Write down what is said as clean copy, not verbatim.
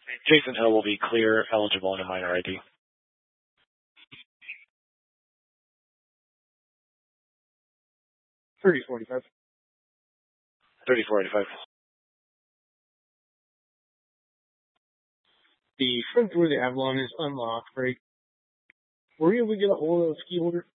Jason Hill will be clear, eligible, and a minor ID. 3045. 3485. The front door of the Avalon is unlocked, right? Were you able to get a hold of the ski holder?